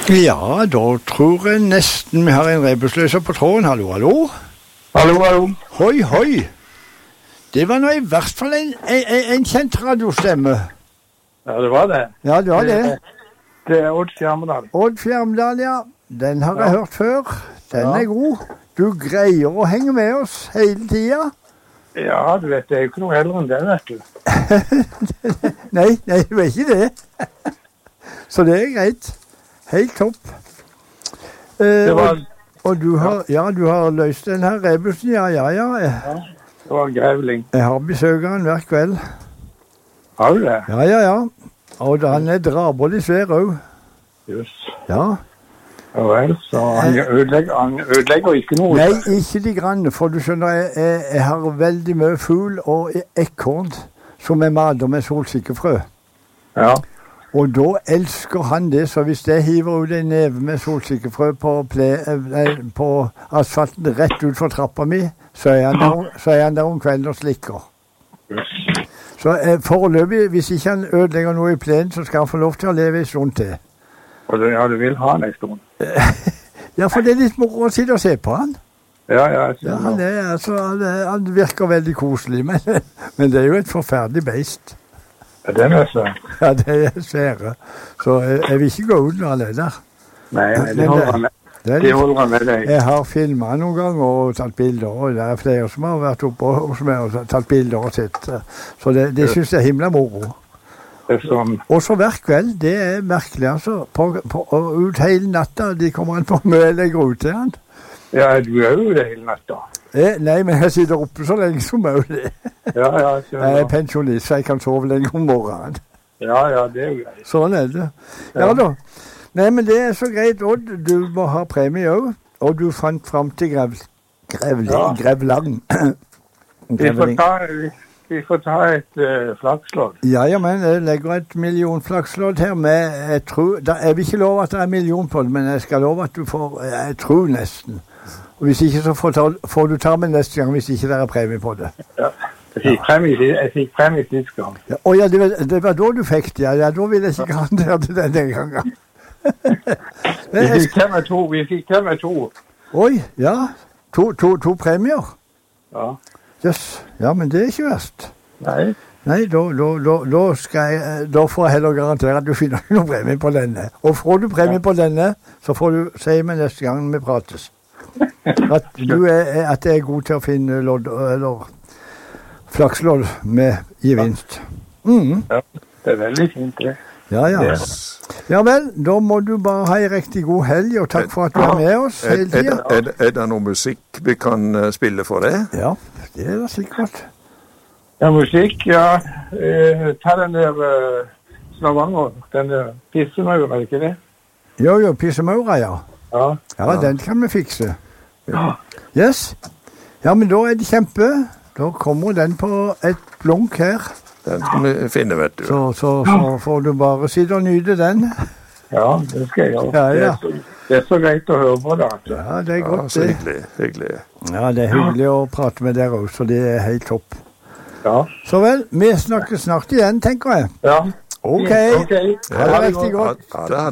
Ja, da tror jeg nesten vi har en rebusløser på tråden. Hallo, hallo. Hallo, hallo. Hoi, hoi. Det var nå i hvert fall en kjent radiostemme. Ja, det var det. Ja, det var det. Det er Odd Fjermdal. Odd Fjermdal, ja. Den har jeg hørt før. Den er god. Du greier å henge med oss hele tiden. Ja, du vet, det er jo ikke noe eldre enn det, vet du. Nei, det var ikke det. Så det er greit. Helt topp. Og du har løst den her rebusen, ja. Det var en grevling. Jeg har besøkeren hver kveld. Har du det? Ja. Og han er drabolig svær også. Just. Ja. Ja vel, så han ødelegger ikke noe. Nei, ikke de grann, for du skjønner, jeg har veldig mye fugl og ekorn som er maler med solsikkefrø. Ja. Og da elsker han det, så hvis jeg hiver ut en neve med solsikkefrø på asfalten rett ut for trappa mi, så er han der om kvelden og slikker. Så foreløpig, hvis ikke han ødelegger noe i plenen, så skal han få lov til å leve en stund til. Ja, du vil ha han en stund? Ja, for det er litt moro å sitte og se på han. Ja, han virker veldig koselig, men det er jo et forferdelig beist. Ja, den er svær. Ja, det er svære. Så jeg vil ikke gå ut når han er der. Nei, det holder han med. Det holder han med deg. Jeg har filmet noen ganger og tatt bilder, og det er flere som har vært oppe hos meg og tatt bilder og sett. Så det synes jeg er himla moro. Og så hver kveld, det er merkelig, altså. Ut hele natta, de kommer an på om jeg legger ut til han. Ja, du er jo det hele natta. Nei, men jeg sitter oppe så lenge som jeg det. Ja. Jeg er pensjonist, så jeg kan sove lenge om morgenen. Ja, det er jo greit. Sånn er det. Ja da. Nei, men det er så greit, Odd. Du må ha premie også. Og du fant frem til grevlang. Vi får ta et flakslodd. Ja, men jeg legger et millionflakslodd her med, jeg vil ikke love at det er en million på det, men jeg skal love at du får, jeg tror nesten. Og hvis ikke, så får du ta med neste gang, hvis ikke det er premie på det. Ja, jeg fikk premie siste gang. Ja, det var da du fikk det, ja, da vil jeg ikke garantere det denne gangen. Vi fikk til med to. Oi, ja, to premier? Ja. Yes. Ja, men det er ikke verst. Nei, da får jeg heller garantere at du finner noen premie på denne. Og får du premie på denne, så får du si meg neste gang vi prates. At jeg er god til å finne lodd, eller flakslodd med gevinst. Ja, det er veldig fint det. Ja. Ja vel, da må du bare ha en riktig god helg, og takk for at du er med oss hele tiden. Er det noe musikk vi kan spille for det? Ja, det er det sikkert. Ja, musikk, ja. Ta den der Stavanger, den der Pissemaura, er det ikke det? Jo, Pissemaura, ja. Ja, den kan vi fikse. Ja. Yes. Ja, men da er det kjempe. Da kommer den på et blunk her. Den skal vi finne, vet du. Så får du bare sitte og nyte den. Ja, det skal jeg gjøre. Ja. Det er så greit å høre på det. Ja, det er godt det. Hyggelig. Ja, det er hyggelig å prate med dere også, så det er helt topp. Ja. Så vel, vi snakkes snart igjen, tenker jeg. Ja. Ok. Ha det riktig godt. Ha det.